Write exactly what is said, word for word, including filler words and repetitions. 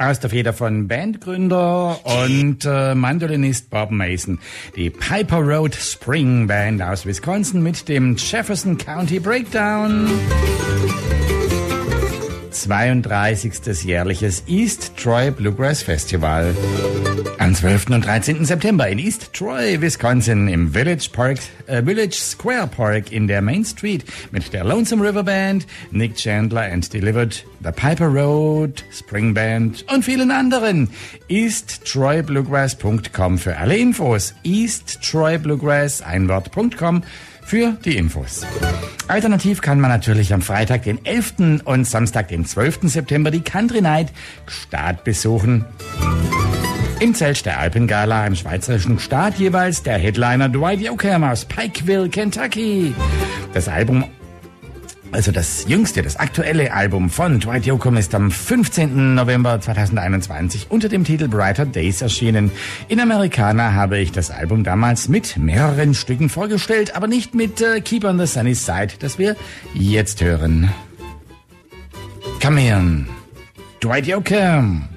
Aus der Feder von Bandgründer und äh, Mandolinist Bob Mason. Die Piper Road Spring Band aus Wisconsin mit dem Jefferson County Breakdown. zweiunddreißigstes jährliches East Troy Bluegrass Festival. Am zwölften und dreizehnten September in East Troy, Wisconsin, im Village Park, äh, Village Square Park in der Main Street mit der Lonesome River Band, Nick Chandler and Delivered, The Piper Road Spring Band und vielen anderen. east troy bluegrass punkt com für alle Infos. east troy bluegrass, ein Wort, .com für die Infos. Alternativ kann man natürlich am Freitag, den elften und Samstag, den zwölften September die Country Night Gstaad besuchen. Im Zelt der Alpengala im schweizerischen Gstaad jeweils der Headliner Dwight Yoakam aus Pikeville, Kentucky. Das Album, also das jüngste, das aktuelle Album von Dwight Yoakam ist am fünfzehnten November zweitausendeinundzwanzig unter dem Titel Brighter Days erschienen. In Americana habe ich das Album damals mit mehreren Stücken vorgestellt, aber nicht mit äh, Keep on the Sunny Side, das wir jetzt hören. Come here, Dwight Yoakam.